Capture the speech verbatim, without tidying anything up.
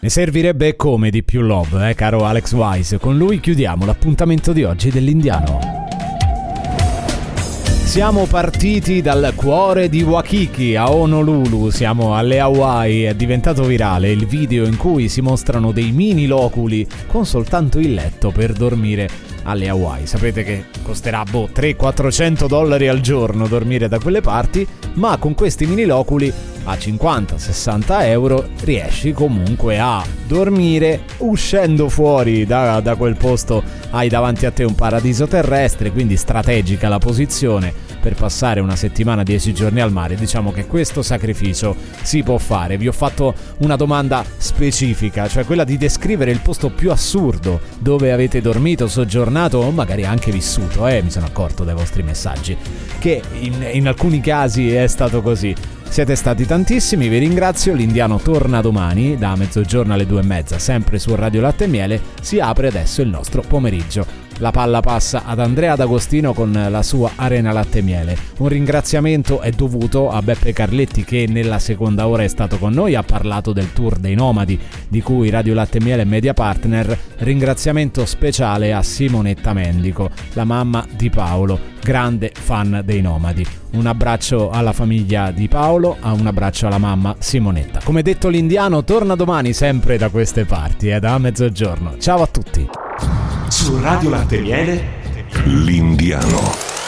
servirebbe come di più love, eh, caro Alex Wise. Con lui chiudiamo l'appuntamento di oggi dell'Indiano. Siamo partiti dal cuore di Waikiki a Honolulu, siamo alle Hawaii. È diventato virale il video in cui si mostrano dei mini loculi con soltanto il letto per dormire alle Hawaii. Sapete che costerà boh trecento quattrocento dollari al giorno dormire da quelle parti, ma con questi mini loculi a cinquanta sessanta euro riesci comunque a dormire. Uscendo fuori da, da quel posto hai davanti a te un paradiso terrestre, quindi strategica la posizione per passare una settimana, dieci giorni al mare. Diciamo che questo sacrificio si può fare. Vi ho fatto una domanda specifica, cioè quella di descrivere il posto più assurdo dove avete dormito, soggiornato o magari anche vissuto. Eh, mi sono accorto dai vostri messaggi che in, in alcuni casi è stato così. Siete stati tantissimi, vi ringrazio. L'Indiano torna domani da mezzogiorno alle due e mezza, sempre su Radio Latte e Miele. Si apre adesso il nostro pomeriggio. La palla passa ad Andrea D'Agostino con la sua Arena Latte e Miele. Un ringraziamento è dovuto a Beppe Carletti, che nella seconda ora è stato con noi, ha parlato del tour dei Nomadi di cui Radio Latte e Miele è media partner. Ringraziamento speciale a Simonetta Mendico, la mamma di Paolo, grande fan dei Nomadi. Un abbraccio alla famiglia di Paolo, un abbraccio alla mamma Simonetta. Come detto, l'Indiano torna domani sempre da queste parti, eh, da mezzogiorno. Ciao a tutti. Su Radio Latte e Miele, l'Indiano.